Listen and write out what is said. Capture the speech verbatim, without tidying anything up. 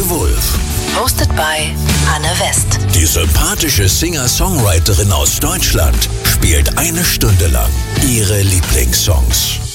The Wolf. Hosted by Anne West. Die sympathische Singer-Songwriterin aus Deutschland spielt eine Stunde lang ihre Lieblingssongs.